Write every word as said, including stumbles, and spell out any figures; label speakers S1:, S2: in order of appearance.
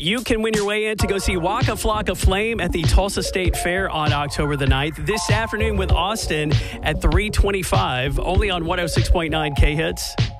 S1: You can win your way in to go see Waka Flocka Flame at the Tulsa State Fair on October the ninth. This afternoon with Austin at three twenty-five, only on one oh six point nine K-Hits.